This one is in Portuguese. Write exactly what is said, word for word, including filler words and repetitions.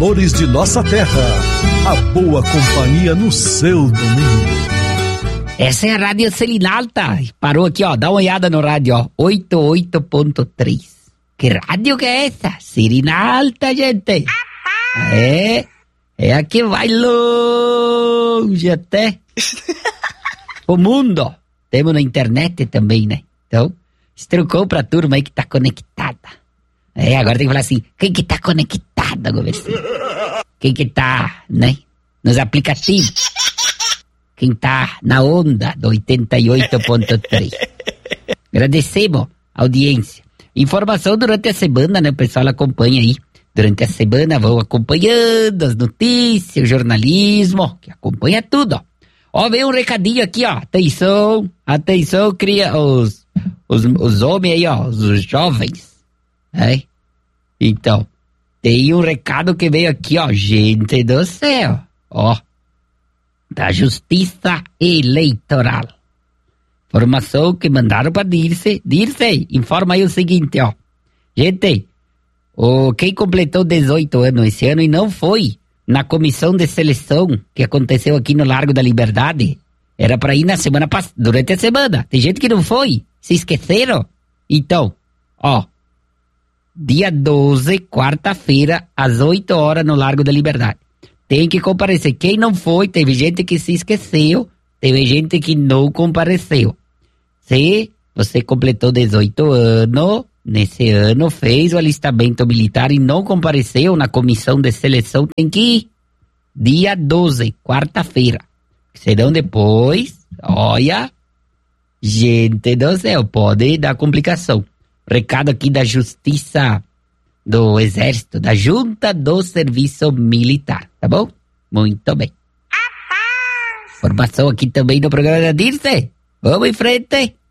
valores de nossa terra. A boa companhia no seu domingo. Essa é a Rádio Selinalta. Parou aqui, ó. Dá uma olhada no rádio, ó. oitenta e oito ponto três. Que rádio que é essa? Selinalta, gente. É. É a que vai longe até o mundo. Temos na internet também, né? Então, estrucou pra turma aí que tá conectada. É, agora tem que falar assim, quem que tá conectada, Govercinho? Quem que tá, né? Nos aplicativos. Quem tá na onda do oitenta e oito ponto três. Agradecemos a audiência. Informação durante a semana, né? O pessoal acompanha aí. Durante a semana vão acompanhando as notícias, o jornalismo, que acompanha tudo. Ó, vem um recadinho aqui, ó. Atenção, atenção, cria os, os, os homens aí, ó, os jovens. É? Então, tem um recado que veio aqui, ó. Gente do céu, ó. Da Justiça Eleitoral. Informação que mandaram pra Dirce. Dirce, informa aí o seguinte, ó. Gente, o, quem completou dezoito anos esse ano e não foi na comissão de seleção que aconteceu aqui no Largo da Liberdade, era pra ir na semana passada, durante a semana. Tem gente que não foi. Se esqueceram? Então, ó. Dia doze, quarta-feira, às oito horas no Largo da Liberdade. Tem que comparecer. Quem não foi, teve gente que se esqueceu, teve gente que não compareceu. Se você completou dezoito anos, nesse ano fez o alistamento militar e não compareceu na comissão de seleção, tem que ir. Dia doze, quarta-feira. Serão depois, olha, gente do céu, pode dar complicação. Recado aqui da Justiça do Exército, da Junta do Serviço Militar, tá bom? Muito bem. Informação aqui também no programa da Dirce. Vamos em frente.